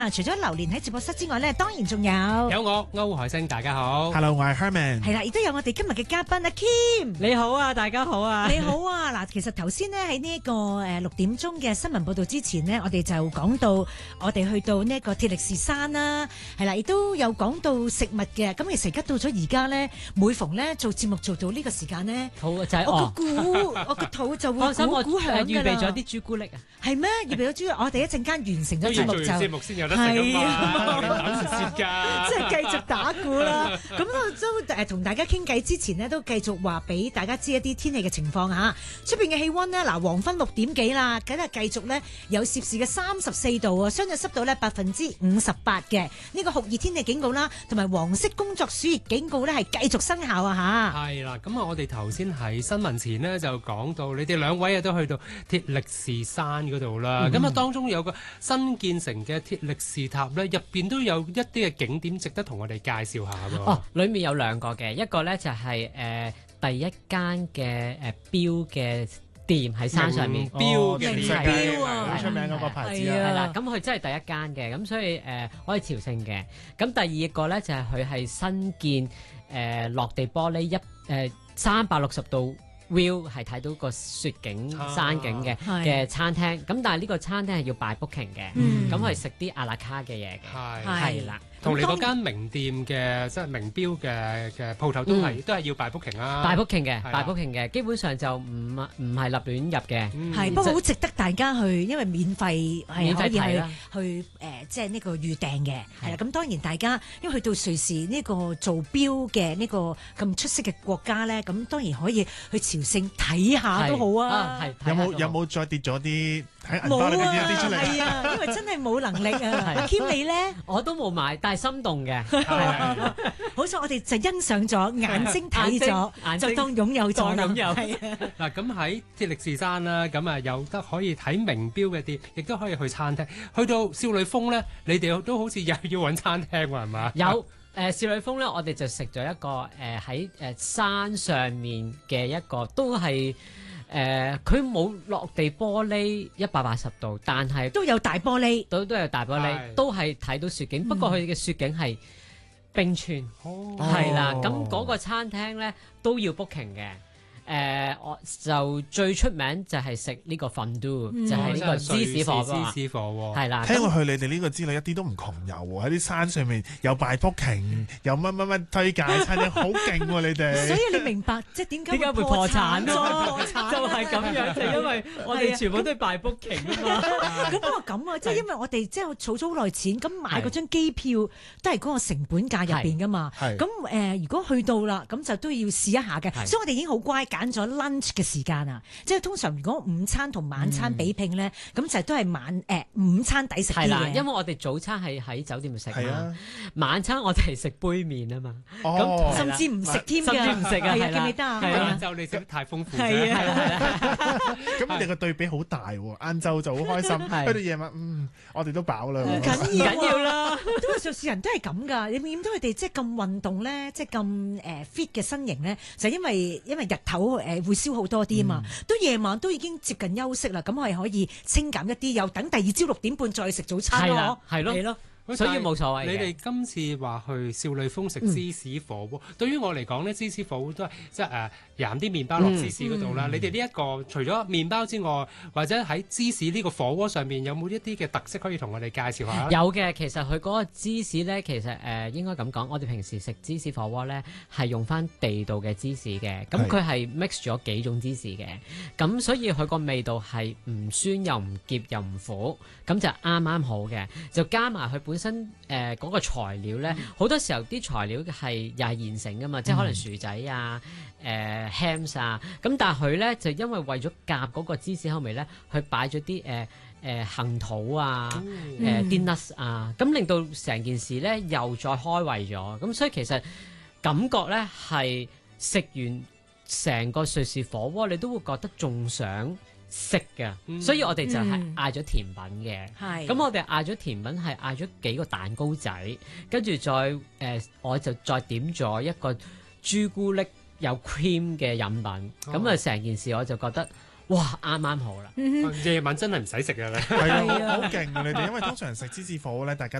除咗榴蓮喺直播室之外咧，當然仲有我歐海星，大家好。 Hello， 我係 Herman。 係啦，亦都有我哋今日嘅嘉賓阿 Kim。 你好啊，大家好啊。 你好啊，嗱，其實頭先呢，喺呢一個6點鐘嘅新聞報道之前呢，我哋就講到我哋去到呢一個鐵力士山啦，係啦，亦都有講到食物嘅。咁其實而家到咗而家咧，每逢咧做節目做到呢個時間咧， 好就係我個肚就會放心，我鼓響㗎啦。 預備咗啲朱古力啊。 係咩？預備咗朱古力，我哋一陣間完成咗節目就節目先有得食㗎嘛，你等住先㗎。 即係繼續打鼓啦。咁我都同大家傾偈之前呢，都繼續話俾大家知一啲天氣嘅情況嚇。出邊嘅氣温呢，嗱，黃昏6點幾啦，咁啊繼續呢，有攝氏嘅34度啊，相對濕度呢58%嘅。呢個酷熱天氣警告啦，同埋黃色工作暑熱警告呢，係繼續生效啊嚇。 係啦，咁啊，我哋頭先喺新聞前呢，就講到你哋兩位啊都去到鐵力士山嗰度啦。咁啊，當中有個新建成嘅鐵力士塔呢，入邊都有一啲嘅景點值得同我哋介紹下喎。 哦，裡面有兩個嘅，一個咧就係第一間嘅錶嘅店喺山上面， 錶嘅名店錶啊， 好出名嗰個牌子係啊。 係啦，咁佢真係第一間嘅，咁所以可以朝聖嘅。咁第二個咧就係佢係新建落地玻璃360度 view 係睇到個雪景、山景嘅餐廳。咁但係呢個餐廳係要拜 booking 嘅，咁係食啲阿拉卡嘅嘢嘅，係啦。 同你嗰間名店嘅即係名錶嘅鋪頭都係要拜 booking 啦， 拜 booking 嘅，拜 booking 嘅，基本上就唔係立亂入嘅， 係不過好值得大家去，因為免費係可以去即係呢個預訂嘅，係啦。咁當然大家因為去到瑞士呢個做錶嘅呢個咁出色嘅國家咧，咁當然可以去朝聖睇下都好啊。 有冇再跌咗啲喺銀包裏邊跌咗啲出嚟？ 係啊，因為真係冇能力啊。阿 Kim 你咧， 我都冇買，但係心動嘅。 好彩我哋就欣賞咗，眼睛睇咗，就當擁有咗啦。 嗱，咁喺鐵力士山啦，咁啊有得可以睇名錶嘅店，亦都可以去餐廳。去到少女峰咧，你哋都好似又要揾餐廳喎，係嘛？ 有少女峰咧，我哋就食咗一個喺山上面嘅一個，都係佢冇落地玻璃180度，但係都有大玻璃， 都有大玻璃，都係睇到雪景。不過佢嘅雪景係冰川，係啦。咁嗰個餐廳咧都要 booking 嘅。我就最出名就係食呢個 fondue，就係呢個芝士火鍋，係啦。 聽落去你哋呢個之旅一啲都唔窮遊喎，喺啲山上面有拜 booking，有乜推介餐廳，好勁喎你哋。 所以你明白即係點解會破產咯？ 就係咁樣，就因為我哋全部都係拜 booking 啊嘛。 咁不過咁啊，即係因為我哋即係儲咗好耐錢，咁買嗰張機票都係嗰個成本價入邊噶嘛。咁如果去到啦，咁就都要試一下嘅。所以我哋已經好乖。揀咗 lunch 嘅時間啊，即係通常如果午餐同晚餐比拼咧，咁就都係午餐抵食啲嘅。係啦， 因為我哋早餐係喺酒店食嘛，晚餐我哋係食杯麵啊嘛， 咁甚至唔食添㗎， 甚至唔食啊， 記唔記得啊？ 晏晝你食得太豐富， 係啊， 咁你哋個對比好大喎，晏晝就好開心，去到夜晚我哋都飽啦。 唔緊要啦，都係瑞士人都係咁㗎。你見到佢哋即係咁運動咧，即係咁fit 嘅身形咧，就因為日頭會燒好多啲啊嘛，到夜晚都已經接近休息啦，咁我哋可以清減一啲，又等第二朝6點半再食早餐咯， 係咯。所以冇所謂嘅。 你哋今次話去少女峰食芝士火鍋，對於我嚟講咧，芝士火鍋都係即係飲啲麵包落芝士嗰度啦。你哋呢一個除咗麵包之外，或者喺芝士呢個火鍋上面有冇一啲嘅特色可以同我哋介紹下？ 有嘅，其實佢嗰個芝士咧，其實應該咁講，我哋平時食芝士火鍋咧係用翻地道嘅芝士嘅，咁佢係 mix 咗幾種芝士嘅，咁所以佢個味道係唔酸又唔澀又唔苦，咁就啱啱好嘅，就加埋佢本身嗰個材料咧，好多時候啲材料係又係現成噶嘛，即係可能薯仔啊、hams 啊，咁但係佢咧就因為為咗夾嗰個芝士口味咧，佢擺咗啲杏桃啊、啲 nuts 啊，咁令到成件事咧又再開胃咗，咁所以其實感覺咧係食完成個瑞士火鍋，你都會覺得仲想食嘅，所以我哋就係嗌咗甜品嘅。咁我哋嗌咗甜品係嗌咗幾個蛋糕仔，跟住再我就再點咗一個朱古力有 cream 嘅飲品。咁啊成件事我就覺得哇啱啱好啦。 夜晚真係唔使食嘅咧。 係啊， 係啊好勁啊！你哋，因為通常食芝士火鍋咧，大家